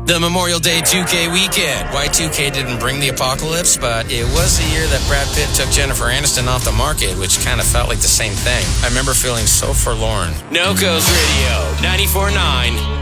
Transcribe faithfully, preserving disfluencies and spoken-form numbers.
The Memorial Day two K weekend. Y two K didn't bring the apocalypse, but it was the year that Brad Pitt took Jennifer Aniston off the market, which kind of felt like the same thing. I remember feeling so forlorn. No Coast Radio, ninety-four point nine